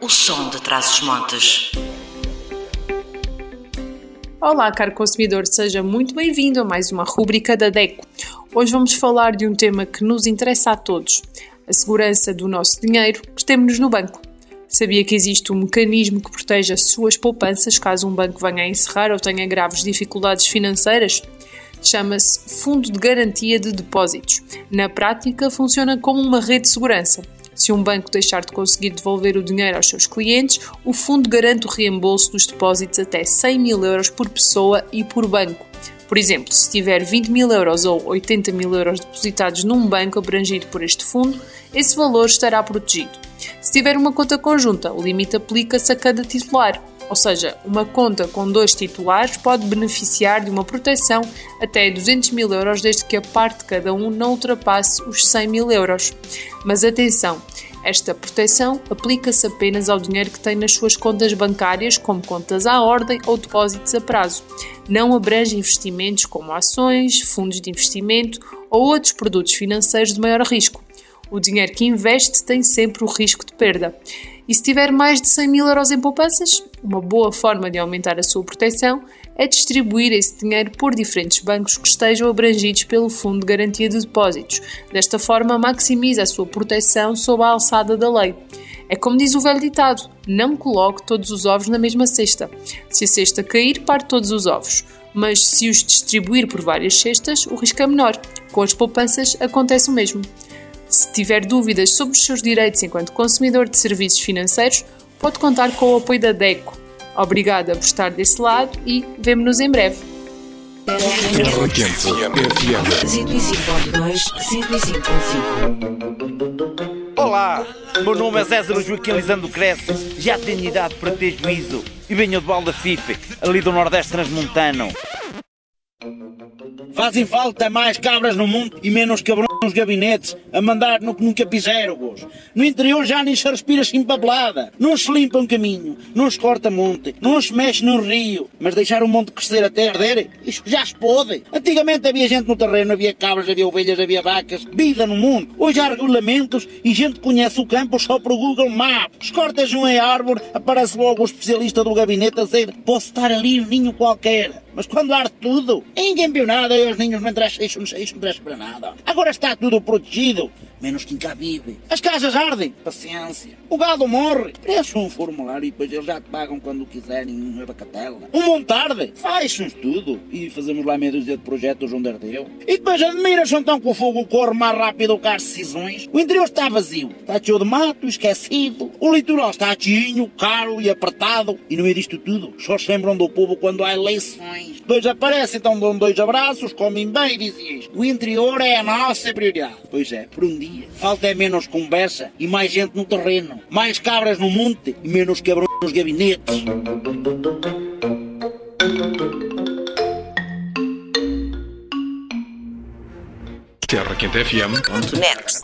o som de Trás-os-Montes. Olá, caro consumidor, seja muito bem-vindo a mais uma rúbrica da DECO. Hoje vamos falar de um tema que nos interessa a todos, a segurança do nosso dinheiro que temos no banco. Sabia que existe um mecanismo que protege as suas poupanças caso um banco venha a encerrar ou tenha graves dificuldades financeiras? Chama-se Fundo de Garantia de Depósitos. Na prática, funciona como uma rede de segurança. Se um banco deixar de conseguir devolver o dinheiro aos seus clientes, o fundo garante o reembolso dos depósitos até 100 mil euros por pessoa e por banco. Por exemplo, se tiver 20 mil euros ou 80 mil euros depositados num banco abrangido por este fundo, esse valor estará protegido. Se tiver uma conta conjunta, o limite aplica-se a cada titular. Ou seja, uma conta com 2 titulares pode beneficiar de uma proteção até 200 mil euros desde que a parte de cada um não ultrapasse os 100 mil euros. Mas atenção, esta proteção aplica-se apenas ao dinheiro que tem nas suas contas bancárias, como contas à ordem ou depósitos a prazo. Não abrange investimentos como ações, fundos de investimento ou outros produtos financeiros de maior risco. O dinheiro que investe tem sempre o risco de perda. E se tiver mais de 100 mil euros em poupanças, uma boa forma de aumentar a sua proteção é distribuir esse dinheiro por diferentes bancos que estejam abrangidos pelo Fundo de Garantia de Depósitos. Desta forma, maximiza a sua proteção sob a alçada da lei. É como diz o velho ditado, não coloque todos os ovos na mesma cesta. Se a cesta cair, parte todos os ovos. Mas se os distribuir por várias cestas, o risco é menor. Com as poupanças acontece o mesmo. Se tiver dúvidas sobre os seus direitos enquanto consumidor de serviços financeiros, pode contar com o apoio da DECO. Obrigada por estar desse lado e vemo-nos em breve. Terra Quente FM 105.2, 105.5. Olá, meu nome é César Joaquim Lisandro Cresce, já tenho idade para ter juízo e venho de Valda Fife, ali do Nordeste Transmontano. Fazem falta mais cabras no mundo e menos cabrões nos gabinetes a mandar no que nunca fizeram, vos. No interior já nem se respira assim papelada. Não se limpa um caminho, não se corta monte, não se mexe no rio. Mas deixar o monte crescer até arder, isso já se pode. Antigamente havia gente no terreno, havia cabras, havia ovelhas, havia vacas, vida no mundo. Hoje há regulamentos e gente conhece o campo só por Google Maps. Se cortas uma árvore, aparece logo o especialista do gabinete a dizer: posso estar ali um ninho qualquer. Mas quando arde tudo, ninguém viu nada e os ninhos não interessam para nada. Agora está tudo protegido, menos quem cá vive. As casas ardem, paciência. O gado morre, preenche um formulário e depois eles já te pagam quando quiserem uma bacatela. Um monte arde, faz um estudo e fazemos lá meia dúzia de projetos onde ardeu. E depois admiram-se então que o fogo corre mais rápido que as decisões. O interior está vazio, está cheio de mato, esquecido. O litoral está cheinho, caro e apertado. E no meio disto tudo, só se lembram do povo quando há eleições. Depois aparecem, então dão 2 abraços, comem bem e dizem isto: o interior é a nossa prioridade. Pois é, por um dia. Falta é menos conversa e mais gente no terreno. Mais cabras no monte e menos cabrões nos gabinetes. Terra Quente FM.net.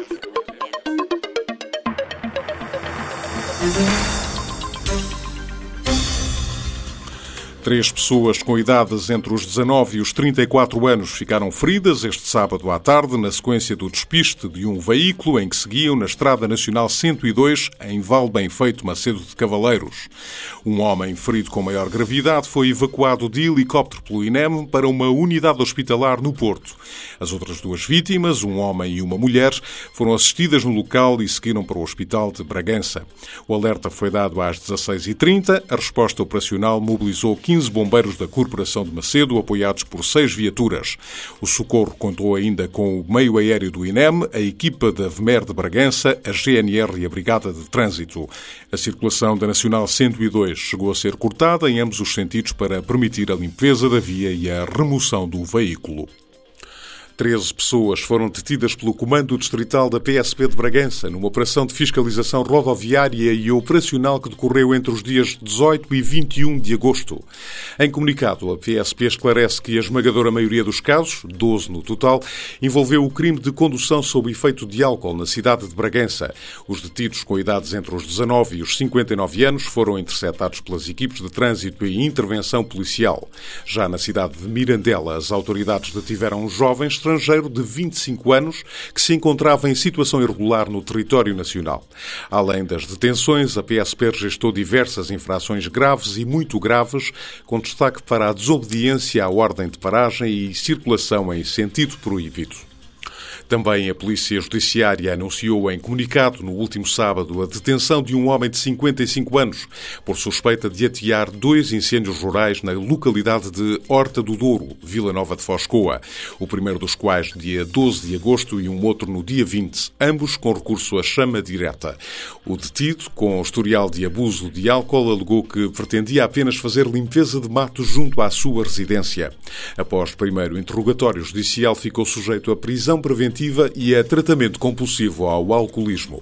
Três pessoas com idades entre os 19 e os 34 anos ficaram feridas este sábado à tarde na sequência do despiste de um veículo em que seguiam na Estrada Nacional 102 em Val Bem Feito, Macedo de Cavaleiros. Um homem ferido com maior gravidade foi evacuado de helicóptero pelo INEM para uma unidade hospitalar no Porto. As outras 2 vítimas, um homem e uma mulher, foram assistidas no local e seguiram para o Hospital de Bragança. O alerta foi dado às 16h30. A resposta operacional mobilizou 15 bombeiros da Corporação de Macedo, apoiados por 6 viaturas. O socorro contou ainda com o meio aéreo do INEM, a equipa da VMER de Bragança, a GNR e a Brigada de Trânsito. A circulação da Nacional 102 chegou a ser cortada em ambos os sentidos para permitir a limpeza da via e a remoção do veículo. 13 pessoas foram detidas pelo Comando Distrital da PSP de Bragança numa operação de fiscalização rodoviária e operacional que decorreu entre os dias 18 e 21 de agosto. Em comunicado, a PSP esclarece que a esmagadora maioria dos casos, 12 no total, envolveu o crime de condução sob efeito de álcool na cidade de Bragança. Os detidos com idades entre os 19 e os 59 anos foram interceptados pelas equipes de trânsito e intervenção policial. Já na cidade de Mirandela, as autoridades detiveram jovens estrangeiro de 25 anos que se encontrava em situação irregular no território nacional. Além das detenções, a PSP registrou diversas infrações graves e muito graves, com destaque para a desobediência à ordem de paragem e circulação em sentido proibido. Também a Polícia Judiciária anunciou em comunicado no último sábado a detenção de um homem de 55 anos por suspeita de atear 2 incêndios rurais na localidade de Horta do Douro, Vila Nova de Foscoa. O primeiro dos quais dia 12 de agosto e um outro no dia 20, ambos com recurso à chama direta. O detido, com historial de abuso de álcool, alegou que pretendia apenas fazer limpeza de mato junto à sua residência. Após primeiro interrogatório judicial, ficou sujeito a prisão preventiva e a tratamento compulsivo ao alcoolismo.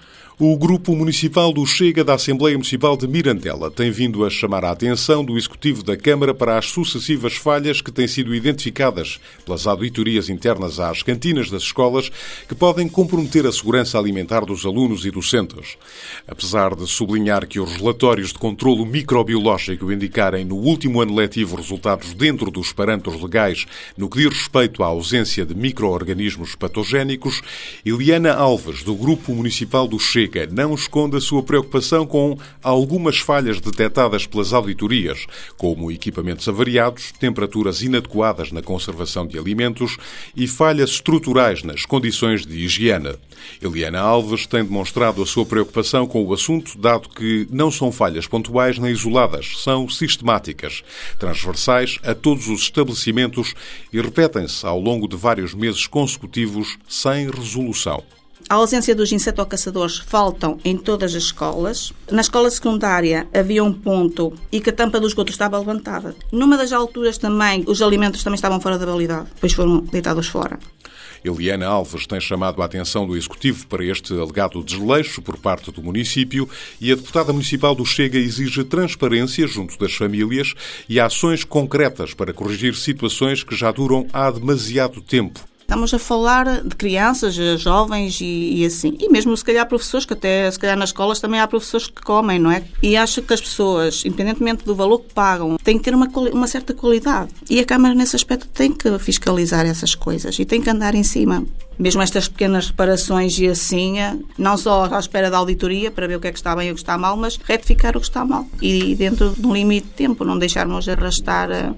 O Grupo Municipal do Chega da Assembleia Municipal de Mirandela tem vindo a chamar a atenção do Executivo da Câmara para as sucessivas falhas que têm sido identificadas pelas auditorias internas às cantinas das escolas que podem comprometer a segurança alimentar dos alunos e docentes. Apesar de sublinhar que os relatórios de controlo microbiológico indicarem no último ano letivo resultados dentro dos parâmetros legais no que diz respeito à ausência de micro-organismos patogénicos, Eliana Alves, do Grupo Municipal do Chega, não esconde a sua preocupação com algumas falhas detectadas pelas auditorias, como equipamentos avariados, temperaturas inadequadas na conservação de alimentos e falhas estruturais nas condições de higiene. Eliana Alves tem demonstrado a sua preocupação com o assunto, dado que não são falhas pontuais nem isoladas, são sistemáticas, transversais a todos os estabelecimentos e repetem-se ao longo de vários meses consecutivos sem resolução. A ausência dos insetocaçadores faltam em todas as escolas. Na escola secundária havia um ponto e que a tampa do esgoto estava levantada. Numa das alturas também, os alimentos também estavam fora da validade, depois foram deitados fora. Eliana Alves tem chamado a atenção do Executivo para este alegado desleixo por parte do município e a deputada municipal do Chega exige transparência junto das famílias e ações concretas para corrigir situações que já duram há demasiado tempo. Estamos a falar de crianças, jovens e assim. E mesmo, se calhar, professores, que até, se calhar, nas escolas também há professores que comem, não é? E acho que as pessoas, independentemente do valor que pagam, têm que ter uma certa qualidade. E a Câmara, nesse aspecto, tem que fiscalizar essas coisas e tem que andar em cima. Mesmo estas pequenas reparações e assim, não só à espera da auditoria para ver o que é que está bem e o que está mal, mas retificar o que está mal. E dentro de um limite de tempo, não deixarmos arrastar.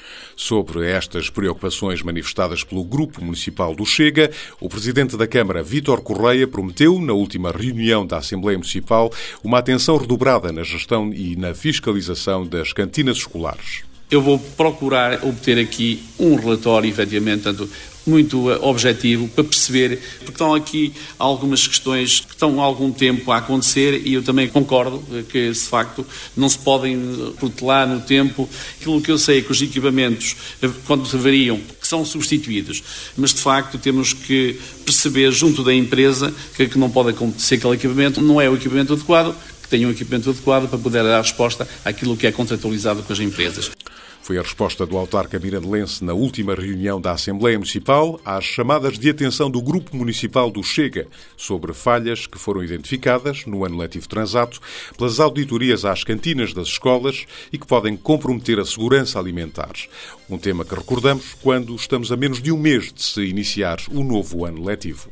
Sobre estas preocupações manifestadas pelo Grupo Municipal do Chega, o Presidente da Câmara, Vítor Correia, prometeu, na última reunião da Assembleia Municipal, uma atenção redobrada na gestão e na fiscalização das cantinas escolares. Eu vou procurar obter aqui um relatório, efetivamente, muito objetivo, para perceber, porque estão aqui algumas questões que estão há algum tempo a acontecer e eu também concordo que, de facto, não se podem protelar no tempo. Aquilo que eu sei é que os equipamentos, quando se variam, que são substituídos, mas, de facto, temos que perceber junto da empresa que não pode acontecer aquele equipamento, não é o equipamento adequado, que tenha um equipamento adequado para poder dar resposta àquilo que é contratualizado com as empresas. Foi a resposta do autarca mirandelense na última reunião da Assembleia Municipal às chamadas de atenção do Grupo Municipal do Chega sobre falhas que foram identificadas no ano letivo transato pelas auditorias às cantinas das escolas e que podem comprometer a segurança alimentar. Um tema que recordamos quando estamos a menos de um mês de se iniciar o novo ano letivo.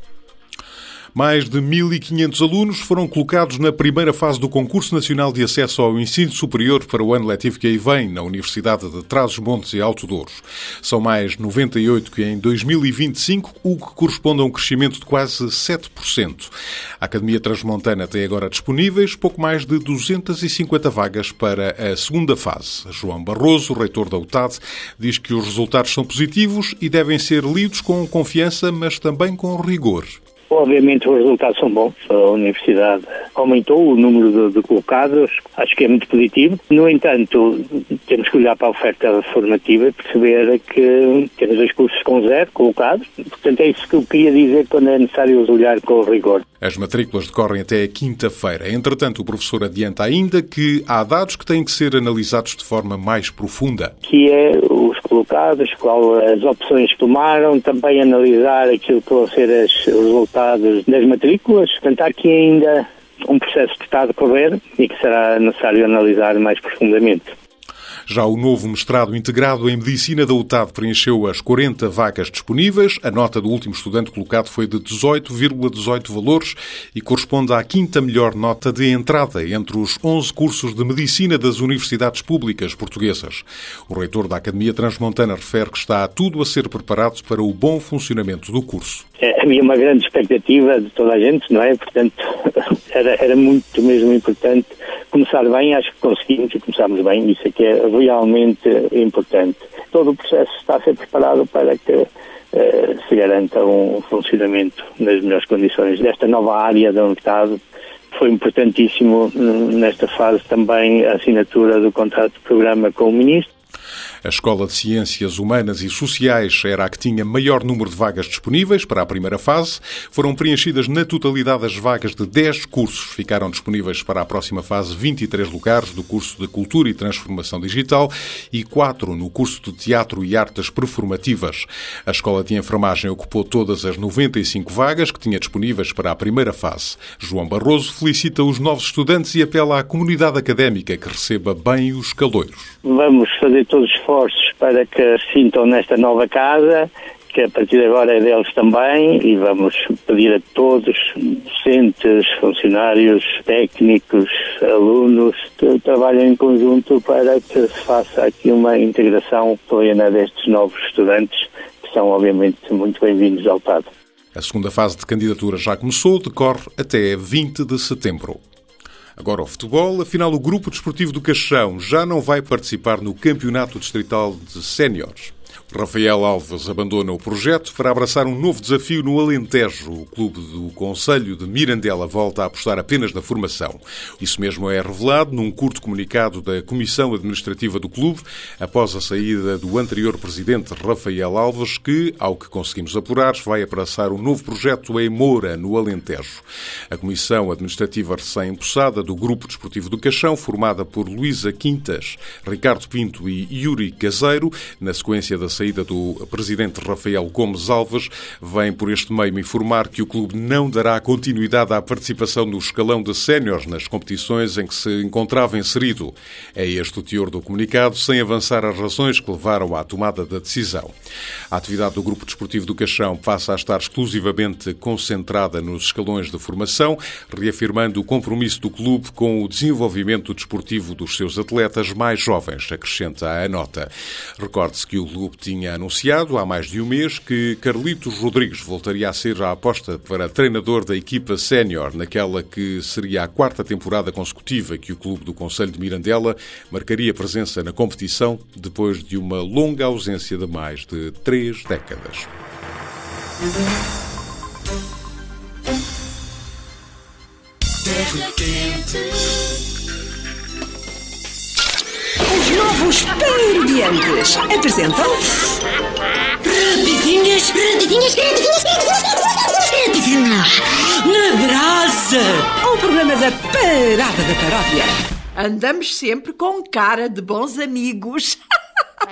Mais de 1.500 alunos foram colocados na primeira fase do Concurso Nacional de Acesso ao Ensino Superior para o ano letivo que aí vem, na Universidade de Trás-os-Montes e Alto Douro. São mais 98 que em 2025, o que corresponde a um crescimento de quase 7%. A Academia Transmontana tem agora disponíveis pouco mais de 250 vagas para a segunda fase. João Barroso, reitor da UTAD, diz que os resultados são positivos e devem ser lidos com confiança, mas também com rigor. Obviamente os resultados são bons, a Universidade aumentou o número de colocados, acho que é muito positivo. No entanto, temos que olhar para a oferta formativa e perceber que temos 2 cursos com 0 colocados, portanto é isso que eu queria dizer quando é necessário olhar com rigor. As matrículas decorrem até a quinta-feira. Entretanto, o professor adianta ainda que há dados que têm que ser analisados de forma mais profunda. Que é os colocados, as opções que tomaram, também analisar aquilo que vão ser os resultados das matrículas. Portanto, há aqui ainda um processo que está a decorrer e que será necessário analisar mais profundamente. Já o novo mestrado integrado em Medicina da UTAD preencheu as 40 vagas disponíveis. A nota do último estudante colocado foi de 18,18 valores e corresponde à quinta melhor nota de entrada entre os 11 cursos de Medicina das universidades públicas portuguesas. O reitor da Academia Transmontana refere que está tudo a ser preparado para o bom funcionamento do curso. Havia uma grande expectativa de toda a gente, não é? Portanto, era muito mesmo importante começar bem. Acho que conseguimos e começámos bem. Isso é que é realmente importante. Todo o processo está a ser preparado para que se garanta um funcionamento nas melhores condições desta nova área da universidade. Foi importantíssimo nesta fase também a assinatura do contrato de programa com o Ministro. A Escola de Ciências Humanas e Sociais era a que tinha maior número de vagas disponíveis para a primeira fase. Foram preenchidas na totalidade as vagas de 10 cursos. Ficaram disponíveis para a próxima fase 23 lugares do curso de Cultura e Transformação Digital e 4 no curso de Teatro e Artes Performativas. A Escola de Enfermagem ocupou todas as 95 vagas que tinha disponíveis para a primeira fase. João Barroso felicita os novos estudantes e apela à comunidade académica que receba bem os caloiros. Vamos fazer todos os esforços para que se sintam nesta nova casa, que a partir de agora é deles também, e vamos pedir a todos, docentes, funcionários, técnicos, alunos, que trabalhem em conjunto para que se faça aqui uma integração plena destes novos estudantes, que são obviamente muito bem-vindos ao TAD. A segunda fase de candidatura já começou, decorre até 20 de setembro. Agora ao futebol, afinal o Grupo Desportivo do Caixão já não vai participar no Campeonato Distrital de Séniores. Rafael Alves abandona o projeto para abraçar um novo desafio no Alentejo. O clube do Concelho de Mirandela volta a apostar apenas na formação. Isso mesmo é revelado num curto comunicado da Comissão Administrativa do clube, após a saída do anterior presidente Rafael Alves, que, ao que conseguimos apurar, vai abraçar um novo projeto em Moura, no Alentejo. A Comissão Administrativa recém-empossada do Grupo Desportivo do Caixão, formada por Luísa Quintas, Ricardo Pinto e Yuri Caseiro, na sequência da saída do presidente Rafael Gomes Alves, vem por este meio informar que o clube não dará continuidade à participação no escalão de séniores nas competições em que se encontrava inserido. É este o teor do comunicado, sem avançar as razões que levaram à tomada da decisão. A atividade do Grupo Desportivo do Caixão passa a estar exclusivamente concentrada nos escalões de formação, reafirmando o compromisso do clube com o desenvolvimento desportivo dos seus atletas mais jovens, acrescenta a nota. Recorde-se que o clube tinha anunciado há mais de um mês que Carlitos Rodrigues voltaria a ser a aposta para treinador da equipa sénior, naquela que seria a 4ª temporada consecutiva que o clube do Concelho de Mirandela marcaria presença na competição depois de uma longa ausência de mais de 3 décadas. Os novos Pan-Indiantes apresentam... Rapidinhas na brasa! O programa da Parada da Paródia. Andamos sempre com cara de bons amigos.